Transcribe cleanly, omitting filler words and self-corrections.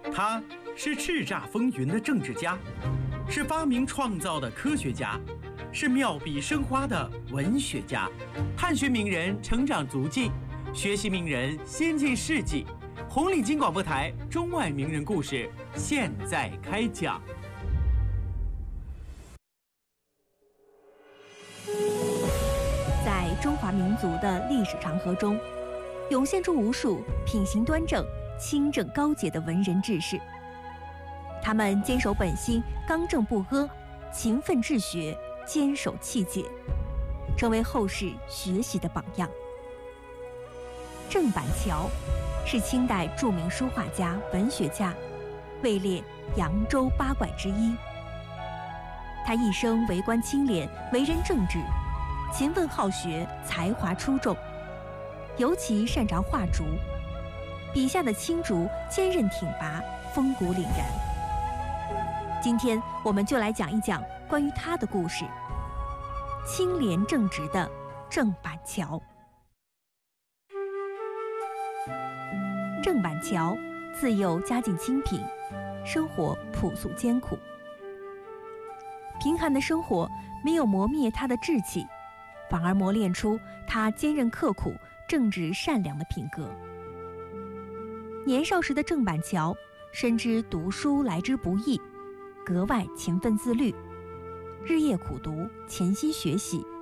他是叱咤风云的政治家，是发明创造的科学家，是妙笔生花的文学家。探寻名人成长足迹，学习名人先进事迹。红领巾广播台中外名人故事现在开讲。 在中华民族的历史长河中，涌现出无数品行端正、清正高洁的文人志士。他们坚守本心，刚正不阿，勤奋治学，坚守气节，成为后世学习的榜样。郑板桥是清代著名书画家、文学家，位列扬州八怪之一。他一生为官清廉，为人正直，勤奋好学，才华出众，尤其擅长画竹，笔下的青竹坚韧挺拔，风骨凛然。今天我们就来讲一讲关于他的故事——清廉正直的郑板桥。郑板桥自幼家境清贫，生活朴素艰苦。贫寒的生活没有磨灭他的志气，反而磨练出他坚韧刻苦、正直善良的品格。年少时的郑板桥深知读书来之不易，格外勤奋自律，日夜苦读，潜心学习，